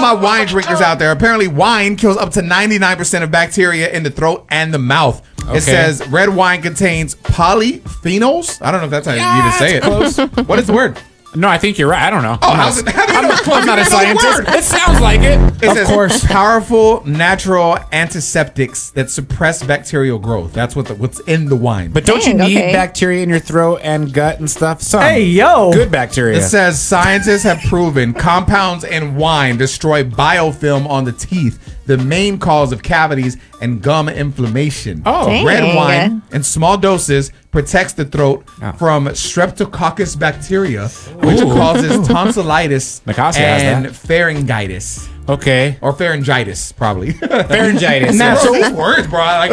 my wine drinkers out there. Apparently, wine kills up to 99% of bacteria in the throat and the mouth. Okay. It says red wine contains polyphenols. I don't know if that's how you even say it. Close. What is the word? No, I think you're right. I don't know. Oh, how do you know it's close? I'm not a You don't know the scientist. word. It sounds like it. It says powerful natural antiseptics that suppress bacterial growth. That's what's in the wine. But don't you need bacteria in your throat and gut and stuff? Some good bacteria. It says scientists have proven compounds in wine destroy biofilm on the teeth, the main cause of cavities and gum inflammation. Red wine in small doses protects the throat from streptococcus bacteria, which causes tonsillitis and pharyngitis. Okay. Or pharyngitis, probably. Pharyngitis. Matt, so these words, bro. I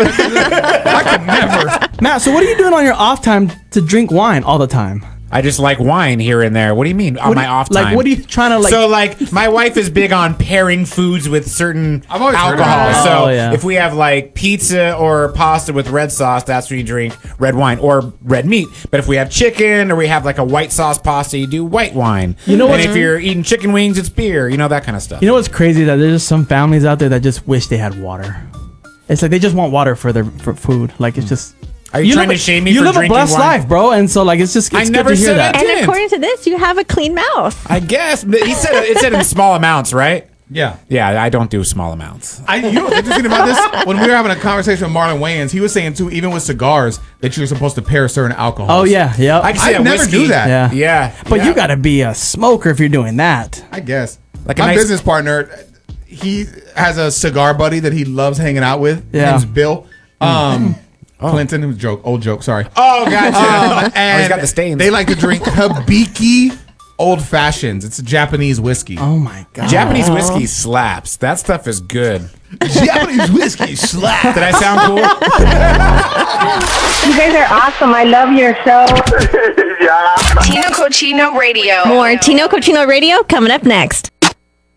could never. Matt, so what are you doing on your off time to drink wine all the time? I just like wine here and there. What do you mean on my off time? Like, what are you trying to like? So, like, my wife is big on pairing foods with certain I've always heard of alcohol. that. So, yeah. if we have like pizza or pasta with red sauce, that's when you drink red wine or red meat. But if we have chicken or we have like a white sauce pasta, you do white wine. You know what? And if you're eating chicken wings, it's beer. You know, that kind of stuff. You know what's crazy? That there's just some families out there that just wish they had water. It's like they just want water for food. Like, it's just. Are you trying to shame me you for live a drinking blessed wine? life, bro, and so like it's just I good never to hear said that. I And didn't. according to this, you have a clean mouth. I guess. But he said it said in small amounts, right? Yeah. Yeah, I don't do small amounts. You know what's interesting about this? When we were having a conversation with Marlon Wayans, he was saying too, even with cigars, that you're supposed to pair certain alcohols. Oh yeah, yeah. I can see I never whiskey. do that. Yeah. Yeah. But yeah. you gotta be a smoker if you're doing that. I guess. Like a my nice- business partner, he has a cigar buddy that he loves hanging out with. Yeah. His name's Bill. Clinton, it was a joke, old joke, sorry. Oh, gotcha. And he's got the stains. they like to drink Hibiki Old Fashions. It's a Japanese whiskey. Oh my god. Japanese whiskey slaps. That stuff is good. Japanese whiskey slap. Did I sound cool? You guys are awesome. I love your show. Tino Cochino Radio. More Tino Cochino Radio coming up next.